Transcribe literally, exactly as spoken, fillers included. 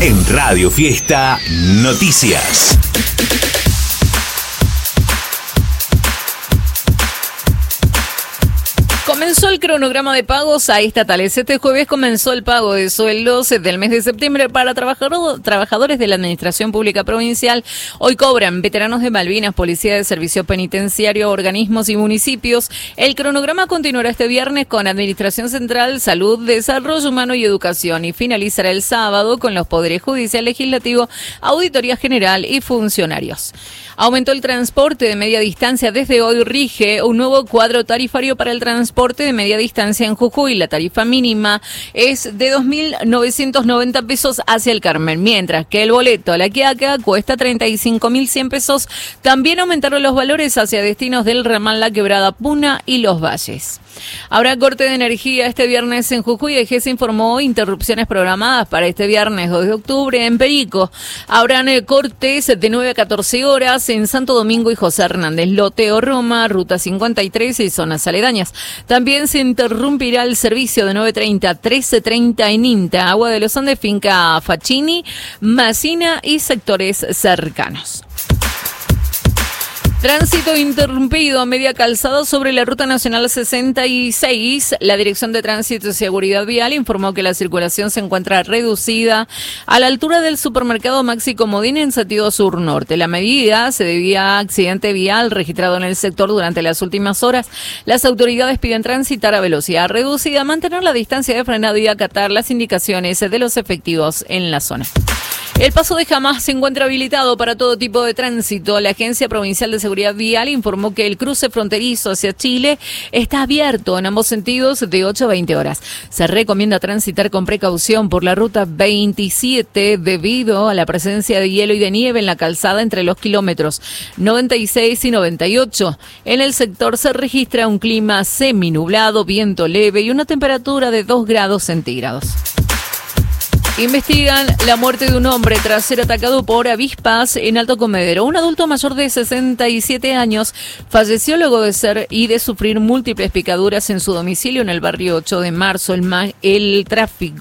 En Radio Fiesta Noticias. Comenzó el cronograma de pagos a estatales. Este jueves comenzó el pago de sueldos del mes de septiembre para trabajadores de la Administración Pública Provincial. Hoy cobran veteranos de Malvinas, Policía de Servicio Penitenciario, organismos y municipios. El cronograma continuará este viernes con Administración Central, Salud, Desarrollo Humano y Educación y finalizará el sábado con los Poderes Judicial, Legislativo, Auditoría General y funcionarios. Aumentó el transporte de media distancia. Desde hoy rige un nuevo cuadro tarifario para el transporte de media distancia en Jujuy. La tarifa mínima es de dos mil novecientos noventa pesos hacia el Carmen, mientras que el boleto a La Quiaca cuesta treinta y cinco mil cien pesos. También aumentaron los valores hacia destinos del ramal La Quebrada, Puna y Los Valles. Habrá corte de energía este viernes en Jujuy. E G E S informó interrupciones programadas para este viernes dos de octubre en Perico. Habrán cortes de nueve a catorce horas en Santo Domingo y José Hernández, Loteo, Roma, Ruta cincuenta y tres y zonas aledañas. También se interrumpirá el servicio de nueve treinta a trece treinta en INTA, Agua de los Andes, Finca Facchini, Macina y sectores cercanos. Tránsito interrumpido a media calzada sobre la Ruta Nacional sesenta y seis. La Dirección de Tránsito y Seguridad Vial informó que la circulación se encuentra reducida a la altura del supermercado Maxi Comodín en sentido sur-norte. La medida se debía a accidente vial registrado en el sector durante las últimas horas. Las autoridades piden transitar a velocidad reducida, mantener la distancia de frenado y acatar las indicaciones de los efectivos en la zona. El paso de Jamás se encuentra habilitado para todo tipo de tránsito. La Agencia Provincial de Seguridad Vial informó que el cruce fronterizo hacia Chile está abierto en ambos sentidos de ocho a veinte horas. Se recomienda transitar con precaución por la ruta veintisiete debido a la presencia de hielo y de nieve en la calzada entre los kilómetros noventa y seis y noventa y ocho. En el sector se registra un clima seminublado, viento leve y una temperatura de dos grados centígrados. Investigan la muerte de un hombre tras ser atacado por avispas en Alto Comedero. Un adulto mayor de sesenta y siete años falleció luego de ser y de sufrir múltiples picaduras en su domicilio en el barrio ocho de marzo. El, ma- el tráfico